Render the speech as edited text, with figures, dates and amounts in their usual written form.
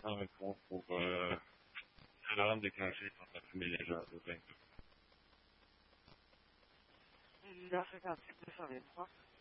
sans réponse pour l'alarme déclenchée par la fumée légère de 22. Univers 58 223.